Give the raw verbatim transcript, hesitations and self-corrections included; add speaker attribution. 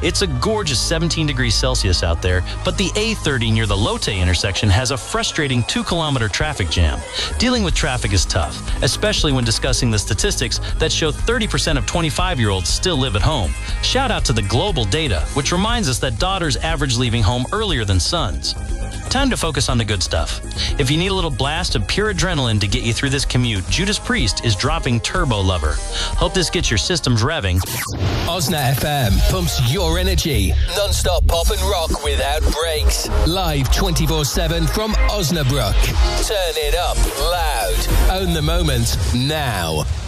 Speaker 1: It's a gorgeous seventeen degrees Celsius out there, but the A thirty near the Lotte intersection has a frustrating two kilometer traffic jam. Dealing with traffic is tough, especially when discussing the statistics that show thirty percent of twenty-five-year-olds still live at home. Shout out to the global data, which reminds us that daughters average leaving home earlier than sons. Time to focus on the good stuff. If you need a little blast of pure adrenaline to get you through this commute, Judas Priest is dropping Turbo Lover. Hope this gets your systems revving.
Speaker 2: Osna F M pumps your energy. Non-stop pop and rock without breaks. Live twenty-four seven from Osnabrück. Turn it up loud. Own the moment now.